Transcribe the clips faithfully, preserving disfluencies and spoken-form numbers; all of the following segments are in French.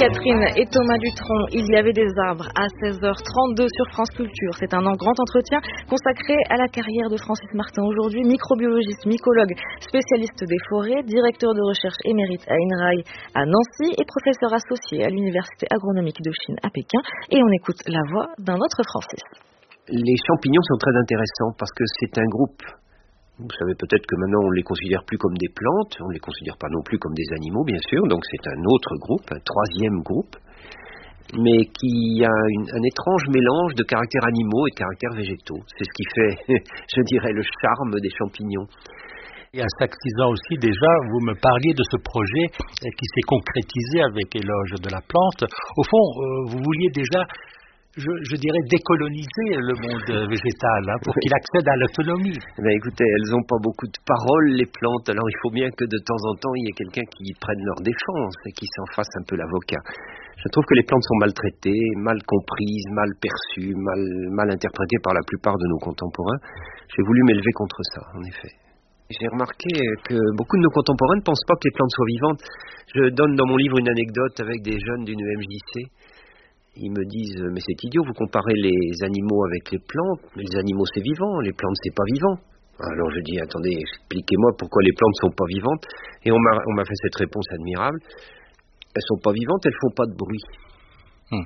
Catherine et Thomas Dutronc, il y avait des arbres à seize heures trente-deux sur France Culture. C'est un grand entretien consacré à la carrière de Francis Martin. Aujourd'hui, microbiologiste, mycologue, spécialiste des forêts, directeur de recherche émérite à INRAE à Nancy et professeur associé à l'Université agronomique de Chine à Pékin. Et on écoute la voix d'un autre Francis. Les champignons sont très intéressants parce que c'est un groupe. Vous savez peut-être que maintenant on ne les considère plus comme des plantes, on ne les considère pas non plus comme des animaux bien sûr, donc c'est un autre groupe, un troisième groupe, mais qui a une, un étrange mélange de caractères animaux et de caractères végétaux. C'est ce qui fait, je dirais, le charme des champignons. Il y a cinq six ans aussi déjà, vous me parliez de ce projet qui s'est concrétisé avec Éloge de la plante. Au fond, vous vouliez déjà... Je, je dirais décoloniser le monde végétal hein, pour qu'il accède à l'autonomie. Ben écoutez, elles n'ont pas beaucoup de paroles les plantes, alors il faut bien que de temps en temps il y ait quelqu'un qui prenne leur défense et qui s'en fasse un peu l'avocat. Je trouve que les plantes sont maltraitées, mal comprises, mal perçues, mal, mal interprétées par la plupart de nos contemporains. J'ai voulu m'élever contre ça, en effet. J'ai remarqué que beaucoup de nos contemporains ne pensent pas que les plantes soient vivantes. Je donne dans mon livre une anecdote avec des jeunes d'une E M J C. Ils me disent, mais c'est idiot, vous comparez les animaux avec les plantes, mais les animaux c'est vivant, les plantes c'est pas vivant. Alors je dis, attendez, expliquez-moi pourquoi les plantes sont pas vivantes. Et on m'a, on m'a fait cette réponse admirable. Elles sont pas vivantes, elles font pas de bruit. Hmm.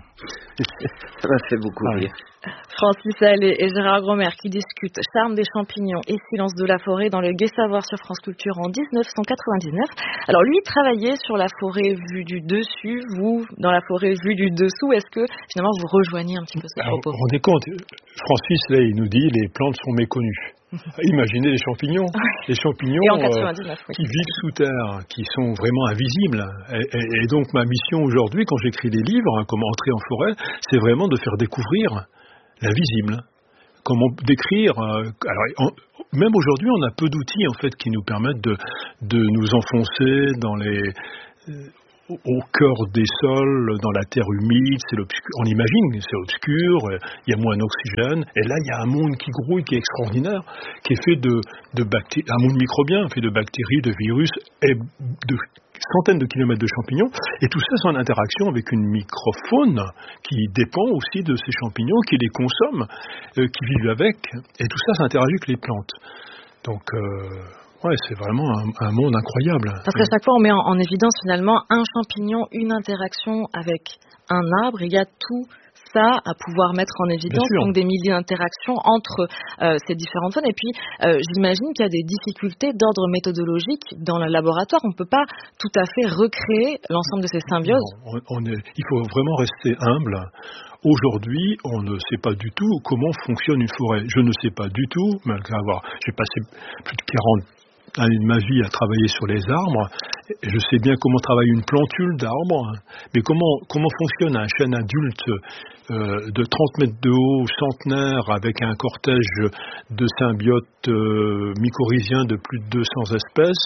Ça m'a fait beaucoup rire. Francis Allais et Gérard Gromer qui discutent charme des champignons et silence de la forêt dans le Gai Savoir sur France Culture en dix-neuf cent quatre-vingt-dix-neuf. Alors lui travaillait sur la forêt vue du dessus, vous dans la forêt vue du dessous. Est-ce que finalement vous rejoignez un petit peu ce propos? Vous vous rendez compte, Francis là il nous dit les plantes sont méconnues. Imaginez les champignons, les champignons euh, oui. qui vivent sous terre, qui sont vraiment invisibles. Et, et, et donc ma mission aujourd'hui, quand j'écris des livres, hein, comme Entrer en forêt, c'est vraiment de faire découvrir l'invisible. Comment décrire euh, alors, en, même aujourd'hui, on a peu d'outils en fait qui nous permettent de, de nous enfoncer dans les euh, au cœur des sols, dans la terre humide, c'est l'obscur. On imagine, c'est obscur, il y a moins d'oxygène, et là il y a un monde qui grouille, qui est extraordinaire, qui est fait de, de bactéries, un monde microbien, fait de bactéries, de virus, et de centaines de kilomètres de champignons, et tout ça c'est en interaction avec une microfaune qui dépend aussi de ces champignons, qui les consomment, euh, qui vivent avec, et tout ça ça interagit avec les plantes. Donc... Euh Ouais, c'est vraiment un, un monde incroyable. Parce qu'à chaque fois, on met en, en évidence finalement un champignon, une interaction avec un arbre. Il y a tout ça à pouvoir mettre en évidence, donc des milliers d'interactions entre euh, ces différentes zones. Et puis, euh, j'imagine qu'il y a des difficultés d'ordre méthodologique dans le laboratoire. On ne peut pas tout à fait recréer l'ensemble de ces symbioses. Non, on, on est, il faut vraiment rester humble. Aujourd'hui, on ne sait pas du tout comment fonctionne une forêt. Je ne sais pas du tout, malgré avoir, j'ai passé plus de quarante années de ma vie à travailler sur les arbres. Je sais bien comment travaille une plantule d'arbres, mais comment, comment fonctionne un chêne adulte euh, de trente mètres de haut, centenaire, avec un cortège de symbiotes euh, mycorhiziens de plus de deux cents espèces,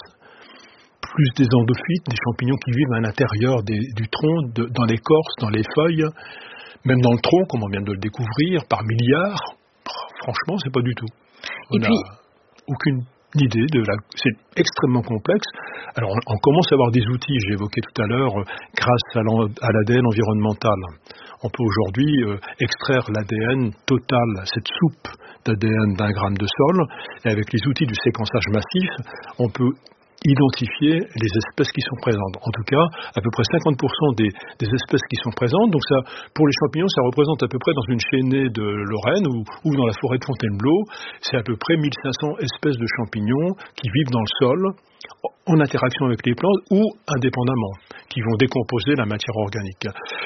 plus des endophytes, des champignons qui vivent à l'intérieur des, du tronc, de, dans l'écorce, dans les feuilles, même dans le tronc, comme on vient de le découvrir, par milliards. Franchement, c'est pas du tout. On n'a aucune idée de la... C'est extrêmement complexe. Alors, on, on commence à avoir des outils, j'ai évoqué tout à l'heure, euh, grâce à l'A D N environnemental. On peut aujourd'hui euh, extraire l'A D N total, cette soupe d'A D N d'un gramme de sol, et avec les outils du séquençage massif, on peut identifier les espèces qui sont présentes. En tout cas, à peu près cinquante pour cent des, des espèces qui sont présentes. Donc ça, pour les champignons, ça représente à peu près dans une chaînée de Lorraine ou, ou dans la forêt de Fontainebleau, c'est à peu près mille cinq cents espèces de champignons qui vivent dans le sol, en interaction avec les plantes ou indépendamment, qui vont décomposer la matière organique.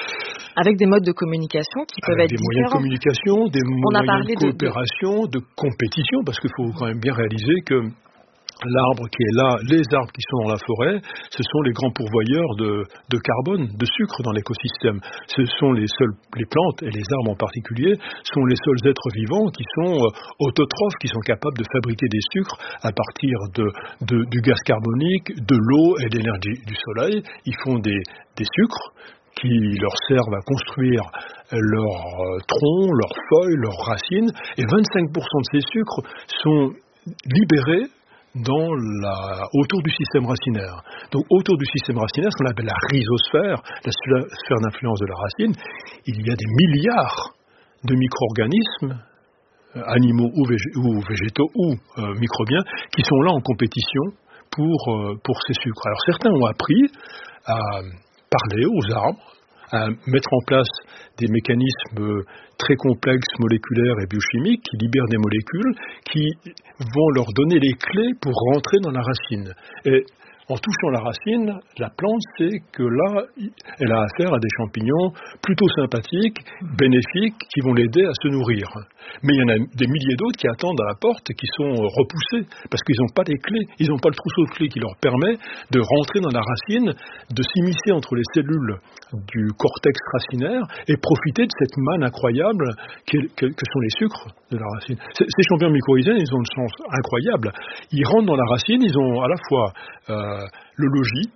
Avec des modes de communication qui peuvent avec être des moyens différents. de communication, des On moyens de coopération, de... de compétition, parce qu'il faut quand même bien réaliser que l'arbre qui est là, les arbres qui sont dans la forêt, ce sont les grands pourvoyeurs de, de carbone, de sucre dans l'écosystème. Ce sont les seuls, les plantes et les arbres en particulier, sont les seuls êtres vivants qui sont euh, autotrophes, qui sont capables de fabriquer des sucres à partir de, de, du gaz carbonique, de l'eau et de l'énergie du soleil. Ils font des, des sucres qui leur servent à construire leurs euh, troncs, leurs feuilles, leurs racines, et vingt-cinq pour cent de ces sucres sont libérés dans la, autour du système racinaire. Donc autour du système racinaire, ce qu'on appelle la rhizosphère, la sphère d'influence de la racine, il y a des milliards de micro-organismes, euh, animaux ou, végé, ou végétaux ou euh, microbiens, qui sont là en compétition pour, euh, pour ces sucres. Alors certains ont appris à parler aux arbres, à mettre en place des mécanismes très complexes, moléculaires et biochimiques, qui libèrent des molécules, qui vont leur donner les clés pour rentrer dans la racine. Et en touchant la racine, la plante sait que là, elle a affaire à des champignons plutôt sympathiques, bénéfiques, qui vont l'aider à se nourrir. Mais il y en a des milliers d'autres qui attendent à la porte et qui sont repoussés, parce qu'ils n'ont pas les clés, ils n'ont pas le trousseau de clés qui leur permet de rentrer dans la racine, de s'immiscer entre les cellules du cortex racinaire et profiter de cette manne incroyable que, que, que sont les sucres de la racine. Ces, ces champignons mycorhiziens, ils ont une chance incroyable. Ils rentrent dans la racine, ils ont à la fois euh, le logis,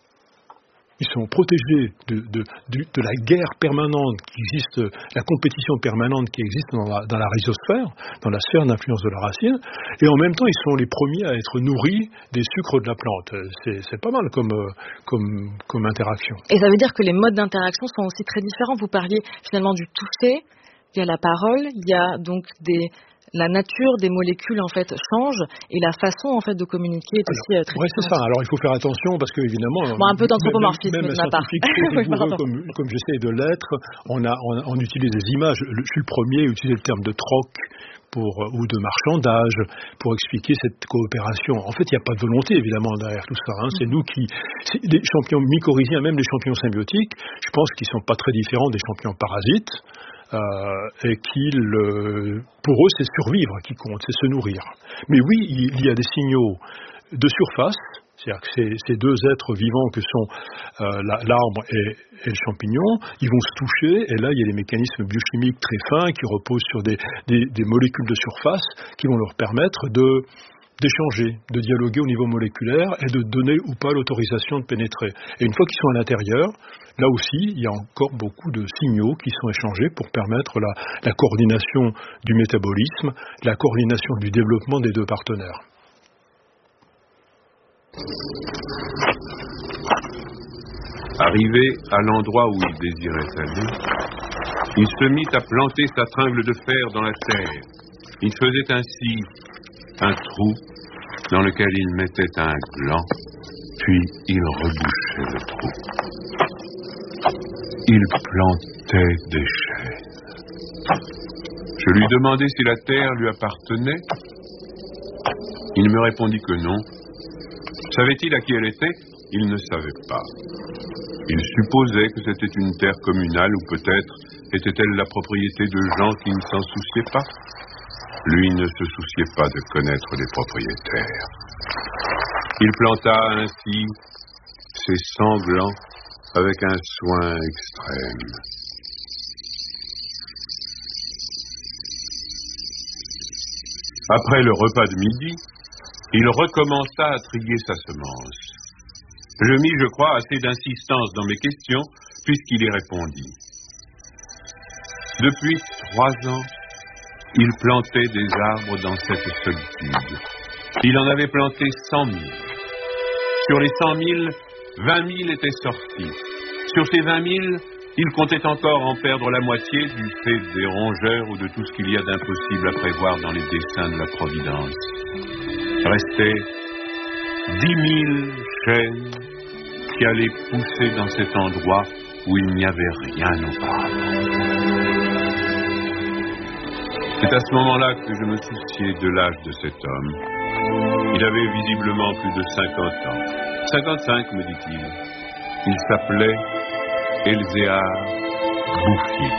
ils sont protégés de, de, de, de la guerre permanente qui existe, la compétition permanente qui existe dans la, dans la rhizosphère, dans la sphère d'influence de la racine, et en même temps ils sont les premiers à être nourris des sucres de la plante. C'est, c'est pas mal comme, comme, comme interaction. Et ça veut dire que les modes d'interaction sont aussi très différents. Vous parliez finalement du toucher, il y a la parole, il y a donc des... La nature des molécules en fait change et la façon en fait de communiquer est aussi euh, très ouais, différente. C'est ça. Alors il faut faire attention parce que évidemment, bon, un peu d'anthropomorphisme même, même de ma part. Oui, comme, comme j'essaie de l'être, on, a, on, on utilise des images. Je suis le premier à utiliser le terme de troc pour, ou de marchandage pour expliquer cette coopération. En fait, il n'y a pas de volonté évidemment derrière tout ça. Hein. C'est nous qui, c'est les champignons mycorhiziens, même les champignons symbiotiques, je pense qu'ils ne sont pas très différents des champignons parasites. Euh, et qu'il, euh, pour eux, c'est survivre qui compte, c'est se nourrir. Mais oui, il y a des signaux de surface, c'est-à-dire que ces, ces deux êtres vivants que sont euh, la, l'arbre et, et le champignon, ils vont se toucher, et là, il y a des mécanismes biochimiques très fins qui reposent sur des, des, des molécules de surface qui vont leur permettre de d'échanger, de dialoguer au niveau moléculaire et de donner ou pas l'autorisation de pénétrer. Et une fois qu'ils sont à l'intérieur, là aussi, il y a encore beaucoup de signaux qui sont échangés pour permettre la, la coordination du métabolisme, la coordination du développement des deux partenaires. Arrivé à l'endroit où il désirait aller, il se mit à planter sa tringle de fer dans la terre. Il faisait ainsi un trou dans lequel il mettait un gland, puis il rebouchait le trou. Il plantait des chênes. Je lui demandai si la terre lui appartenait. Il me répondit que non. Savait-il à qui elle était? Il ne savait pas. Il supposait que c'était une terre communale ou peut-être était-elle la propriété de gens qui ne s'en souciaient pas. Lui ne se souciait pas de connaître les propriétaires. Il planta ainsi ses cent glands avec un soin extrême. Après le repas de midi, il recommença à trier sa semence. Je mis, je crois, assez d'insistance dans mes questions, puisqu'il y répondit. Depuis trois ans, il plantait des arbres dans cette solitude. Il en avait planté cent mille. Sur les cent mille, vingt mille étaient sortis. Sur ces vingt mille, il comptait encore en perdre la moitié du fait des rongeurs ou de tout ce qu'il y a d'impossible à prévoir dans les desseins de la Providence. Restaient dix mille chênes qui allaient pousser dans cet endroit où il n'y avait rien auparavant. C'est à ce moment-là que je me souciais de l'âge de cet homme. Il avait visiblement plus de cinquante ans. cinquante-cinq, me dit-il. Il s'appelait Elzéar Bouffier.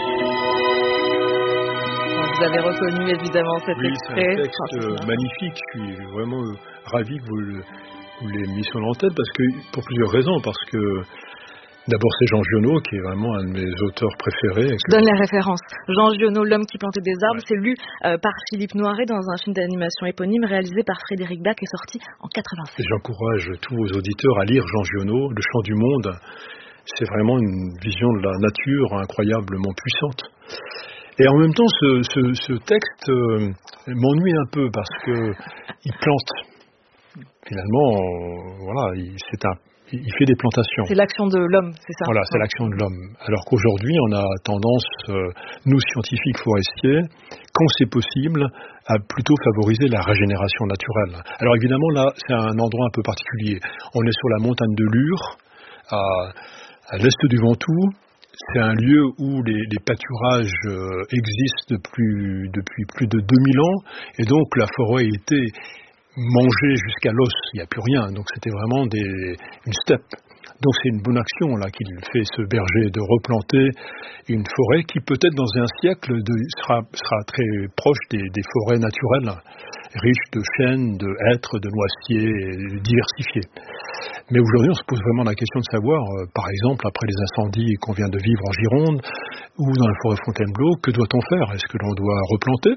Vous avez reconnu évidemment cet oui, extrait. C'est un texte euh, magnifique. Je suis vraiment euh, ravi que vous, le, vous l'ayez mis sur l'antenne parce que, pour plusieurs raisons. Parce que d'abord, c'est Jean Giono qui est vraiment un de mes auteurs préférés. Je donne la référence. Jean Giono, L'homme qui plantait des arbres, ouais. C'est lu euh, par Philippe Noiret dans un film d'animation éponyme réalisé par Frédéric Dac et sorti en quatre-vingt-sept. Et j'encourage tous vos auditeurs à lire Jean Giono, Le chant du monde. C'est vraiment une vision de la nature incroyablement puissante. Et en même temps, ce, ce, ce texte euh, m'ennuie un peu parce que il plante. finalement, euh, voilà, il, c'est un, il fait des plantations. C'est l'action de l'homme, c'est ça? Voilà, c'est l'action de l'homme. Alors qu'aujourd'hui, on a tendance, euh, nous scientifiques forestiers, quand c'est possible, à plutôt favoriser la régénération naturelle. Alors évidemment, là, c'est un endroit un peu particulier. On est sur la montagne de Lure, à, à l'est du Ventoux. C'est un lieu où les, les pâturages euh, existent depuis, depuis plus de deux mille ans, et donc la forêt était mangée jusqu'à l'os, il n'y a plus rien, donc c'était vraiment des, une steppe. Donc c'est une bonne action là qu'il fait, ce berger, de replanter une forêt qui peut-être dans un siècle de, sera, sera très proche des, des forêts naturelles, riches de chênes, de hêtres, de noisetiers, diversifiées. Mais aujourd'hui, on se pose vraiment la question de savoir, euh, par exemple, après les incendies qu'on vient de vivre en Gironde ou dans la forêt Fontainebleau, que doit-on faire? Est-ce que l'on doit replanter?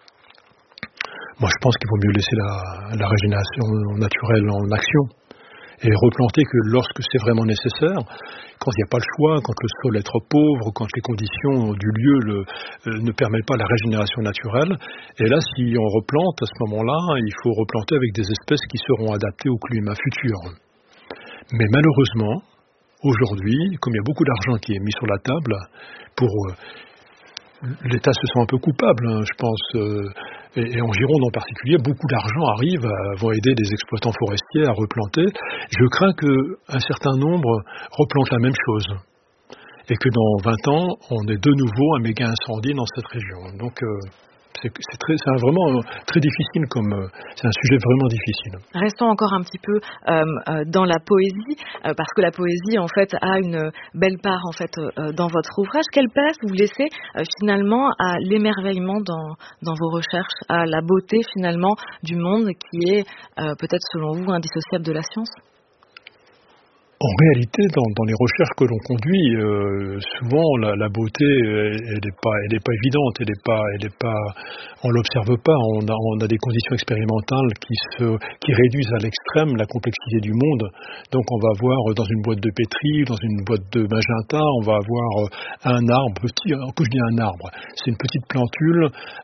Moi, je pense qu'il vaut mieux laisser la, la régénération naturelle en action et replanter que lorsque c'est vraiment nécessaire, quand il n'y a pas le choix, quand le sol est trop pauvre, quand les conditions du lieu le, euh, ne permettent pas la régénération naturelle. Et là, si on replante, à ce moment-là, il faut replanter avec des espèces qui seront adaptées au climat futur. Mais malheureusement, aujourd'hui, comme il y a beaucoup d'argent qui est mis sur la table, pour euh, l'État se sent un peu coupable, hein, je pense, euh, et, et en Gironde en particulier, beaucoup d'argent arrive, à, vont aider les exploitants forestiers à replanter. Je crains qu'un certain nombre replantent la même chose, et que dans vingt ans, on ait de nouveau un méga incendie dans cette région. Donc, euh, C'est, c'est, très, c'est vraiment très difficile, comme euh, c'est un sujet vraiment difficile. Restons encore un petit peu euh, euh, dans la poésie, euh, parce que la poésie en fait a une belle part en fait euh, dans votre ouvrage. Quelle place vous laissez euh, finalement à l'émerveillement dans, dans vos recherches, à la beauté finalement du monde qui est euh, peut-être selon vous indissociable de la science? En réalité, dans, dans les recherches que l'on conduit, euh, souvent la, la beauté, elle n'est pas, elle est pas évidente, elle est pas, elle est pas, on l'observe pas. On a, on a des conditions expérimentales qui se, qui réduisent à l'extrême la complexité du monde. Donc, on va avoir dans une boîte de pétri, dans une boîte de magenta, on va avoir un arbre petit. Que je dis un arbre, c'est une petite plantule